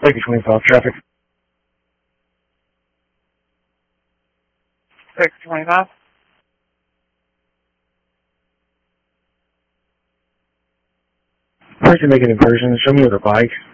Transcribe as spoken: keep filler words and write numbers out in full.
Thank you, twenty-five traffic. six twenty-five. Person making in person, show me with a bike.